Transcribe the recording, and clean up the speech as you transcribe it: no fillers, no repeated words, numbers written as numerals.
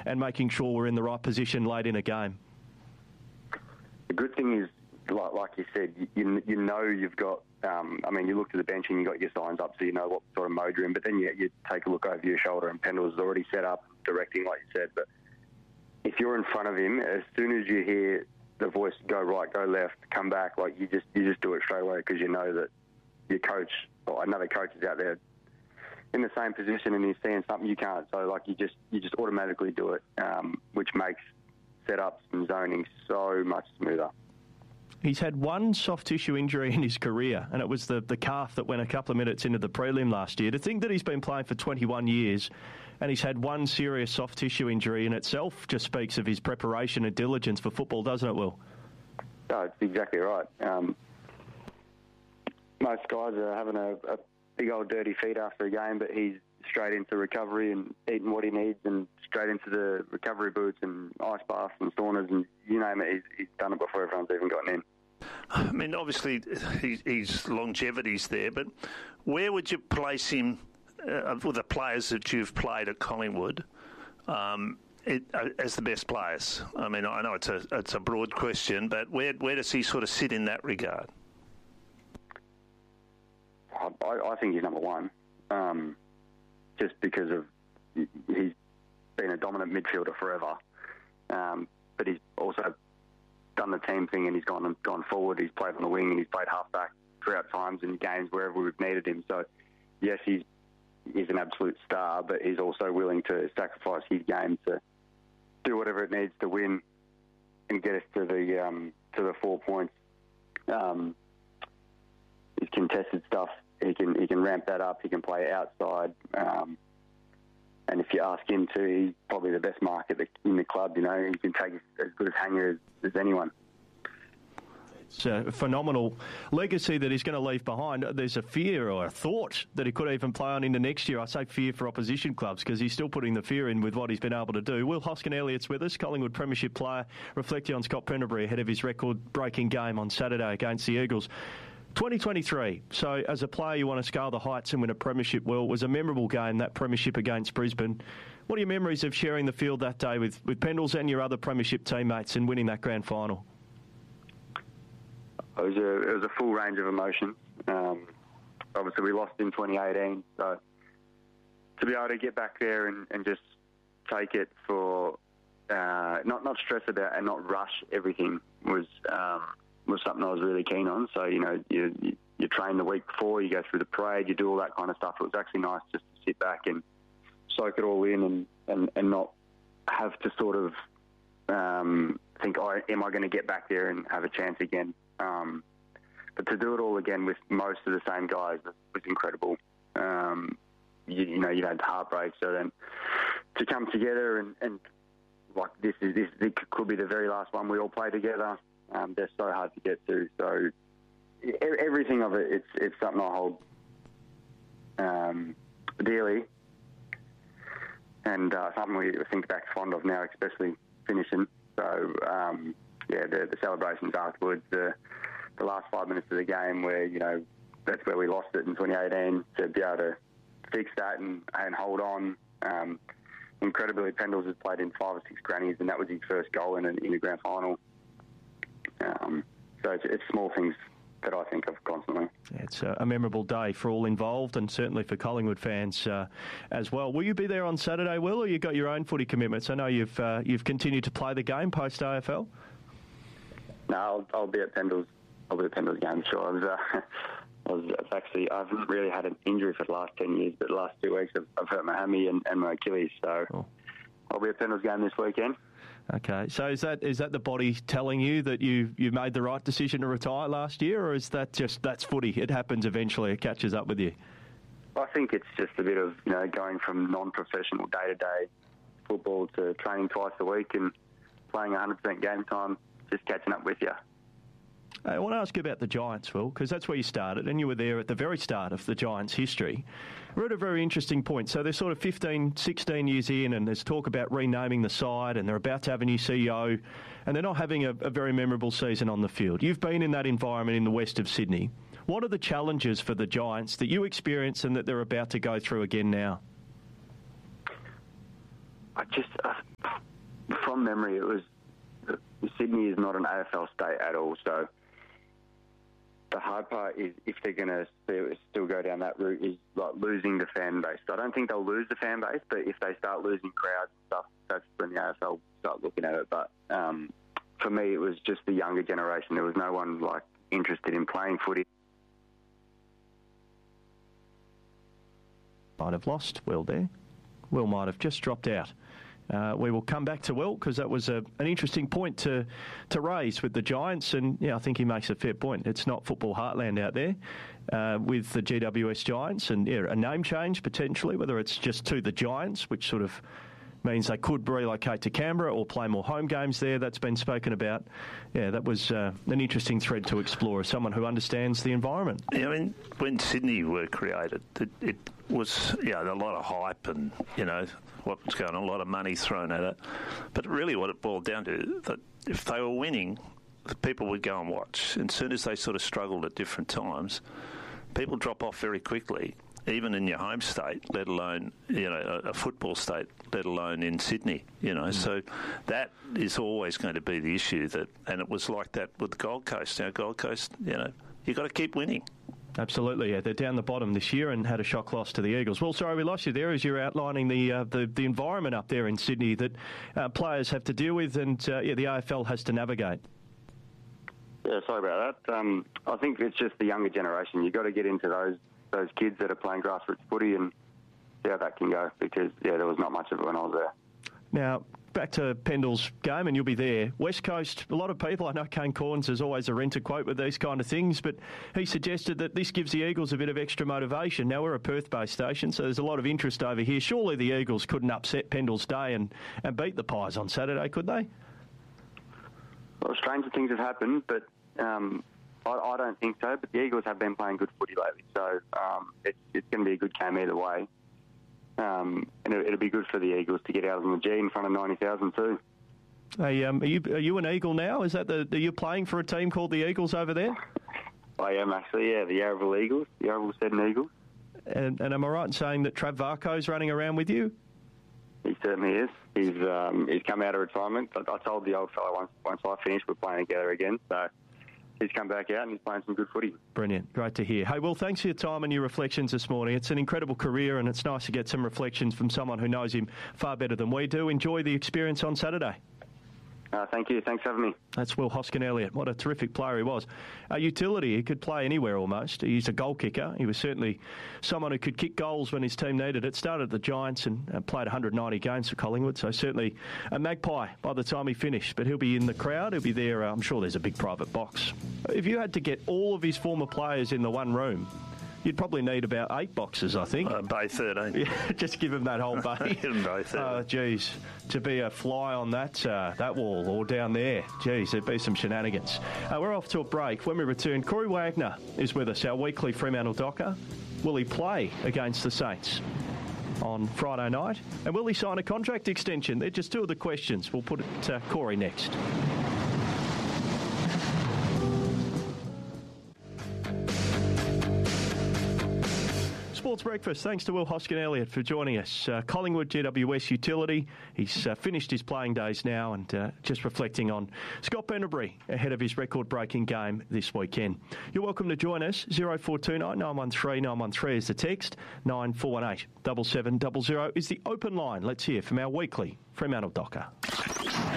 and making sure we're in the right position late in a game. The good thing is, like you said, you know you've got, you look to the bench and you got your signs up so you know what sort of mode you're in, but then you take a look over your shoulder and Pendle's already set up, directing like you said. But if you're in front of him, as soon as you hear the voice go right, go left, come back, like you just do it straight away because you know that your coach or another coach is out there in the same position and he's seeing something you can't. So like you just automatically do it, which makes setups and zoning so much smoother. He's had one soft tissue injury in his career, and it was the calf that went a couple of minutes into the prelim last year. To think that he's been playing for 21 years and he's had one serious soft tissue injury in itself just speaks of his preparation and diligence for football, doesn't it, Will? No, it's exactly right. Most guys are having a big old dirty feet after a game, but he's straight into recovery and eating what he needs and straight into the recovery boots and ice baths and saunas and you name it, he's done it before everyone's even gotten in. I mean, obviously his longevity's there, but where would you place him with the players that you've played at Collingwood as the best players? I mean, I know it's a broad question, but where does he sort of sit in that regard? I think he's number one, just because of he's been a dominant midfielder forever, but he's also done the team thing and he's gone forward. He's played on the wing and he's played halfback throughout times in games wherever we've needed him. So yes, he's an absolute star, but he's also willing to sacrifice his game to do whatever it needs to win and get us to the 4 points. His contested stuff, he can ramp that up. He can play outside, and if you ask him to, he's probably the best mark in the club. You know, he can take as good a hanger as anyone. It's a phenomenal legacy that he's going to leave behind. There's a fear or a thought that he could even play on into next year. I say fear for opposition clubs because he's still putting the fear in with what he's been able to do. Will Hoskin-Elliott's with us, Collingwood Premiership player, reflecting on Scott Pendlebury ahead of his record-breaking game on Saturday against the Eagles. 2023, so as a player you want to scale the heights and win a premiership. Well, it was a memorable game, that premiership against Brisbane. What are your memories of sharing the field that day with Pendles and your other premiership teammates and winning that grand final? It was a full range of emotions. Obviously we lost in 2018, so to be able to get back there and just take it for not stress about and not rush everything was something I was really keen on. So, you know, you train the week before, you go through the parade, you do all that kind of stuff. It was actually nice just to sit back and soak it all in and not have to sort of think, am I going to get back there and have a chance again? But to do it all again with most of the same guys was incredible. You know, you had heartbreak, so then to come together and like this could be the very last one we all play together. They're so hard to get to. So everything of it, it's something I hold dearly, and something we think back fond of now, especially finishing. So the celebrations afterwards, the last 5 minutes of the game, where you know that's where we lost it in 2018. To be able to fix that and hold on. Incredibly, Pendles has played in 5 or 6 grannies, and that was his first goal in a grand final. So it's small things that I think of constantly. Yeah, it's a memorable day for all involved and certainly for Collingwood fans as well. Will you be there on Saturday, Will, or you got your own footy commitments? I know you've continued to play the game post AFL. No, I'll be at Pendles. I'll be at Pendles game, sure. I haven't really had an injury for the last 10 years, but the last 2 weeks I've hurt my hammy and my Achilles, so I'll be at Pendles game this weekend. Okay, so is that the body telling you that you made the right decision to retire last year, or is that that's footy? It happens eventually. It catches up with you. I think it's just a bit of going from non-professional day-to-day football to training twice a week and playing 100% game time, just catching up with you. I want to ask you about the Giants, Will, because that's where you started, and you were there at the very start of the Giants' history. We're at a very interesting point. So they're sort of 15, 16 years in, and there's talk about renaming the side, and they're about to have a new CEO, and they're not having a very memorable season on the field. You've been in that environment in the west of Sydney. What are the challenges for the Giants that you experience and that they're about to go through again now? from memory, it was Sydney is not an AFL state at all. So the hard part is if they're going to still go down that route is like losing the fan base. I don't think they'll lose the fan base, but if they start losing crowds and stuff, that's when the AFL start looking at it. But for me, it was just the younger generation. There was no one like interested in playing footy. Might have lost Will there. Will might have just dropped out. We will come back to Will because that was an interesting point to raise with the Giants, and I think he makes a fair point. It's not football heartland out there with the GWS Giants, and a name change potentially, whether it's just to the Giants, which sort of means they could relocate to Canberra or play more home games there. That's been spoken about. Yeah, that was an interesting thread to explore as someone who understands the environment. Yeah, I mean, when Sydney were created, it was a lot of hype and, what was going on, a lot of money thrown at it. But really what it boiled down to, that if they were winning, the people would go and watch. And as soon as they sort of struggled at different times, people drop off very quickly, even in your home state, let alone, a football state, let alone in Sydney, So that is always going to be the issue. And it was like that with Gold Coast. Now, Gold Coast, you've got to keep winning. Absolutely, yeah. They're down the bottom this year and had a shock loss to the Eagles. Well, sorry we lost you there as you're outlining the environment up there in Sydney that players have to deal with and, the AFL has to navigate. Yeah, sorry about that. I think it's just the younger generation. You've got to get into those kids that are playing grassroots footy and see how that can go because, there was not much of it when I was there. Now, back to Pendle's game, and you'll be there. West Coast, a lot of people, I know Kane Corns is always a renter quote with these kind of things, but he suggested that this gives the Eagles a bit of extra motivation. Now, we're a Perth-based station, so there's a lot of interest over here. Surely the Eagles couldn't upset Pendle's day and beat the Pies on Saturday, could they? Well, stranger things have happened, but I don't think so. But the Eagles have been playing good footy lately, so it's going to be a good game either way. And it'll be good for the Eagles to get out on the G in front of 90,000 too. Hey, are you an Eagle now? Is that are you playing for a team called the Eagles over there? I am actually, yeah, the Yarraville Eagles, the Yarraville Seddon Eagles. And am I right in saying that Trav Varco's running around with you? He certainly is. He's come out of retirement. I told the old fellow once I finished, we're playing together again. So he's come back out and he's playing some good footy. Brilliant. Great to hear. Hey, Will, thanks for your time and your reflections this morning. It's an incredible career and it's nice to get some reflections from someone who knows him far better than we do. Enjoy the experience on Saturday. Thank you. Thanks for having me. That's Will Hoskin-Elliott. What a terrific player he was. A utility. He could play anywhere almost. He's a goal kicker. He was certainly someone who could kick goals when his team needed it. Started at the Giants and played 190 games for Collingwood, so certainly a magpie by the time he finished. But he'll be in the crowd. He'll be there. I'm sure there's a big private box. If you had to get all of his former players in the one room, you'd probably need about 8 boxes, I think. Bay 13. Yeah, just give him that whole bay. Give him Bay 13. Oh, geez. To be a fly on that wall or down there, geez, there'd be some shenanigans. We're off to a break. When we return, Corey Wagner is with us, our weekly Fremantle Docker. Will he play against the Saints on Friday night? And will he sign a contract extension? They're just two of the questions. We'll put it to Corey next. Sports Breakfast. Thanks to Will Hoskin-Elliott for joining us. Collingwood GWS utility. He's finished his playing days now and just reflecting on Scott Pendlebury ahead of his record-breaking game this weekend. You're welcome to join us. 0429 913 913 is the text. 9418 7700 is the open line. Let's hear from our weekly Fremantle Docker.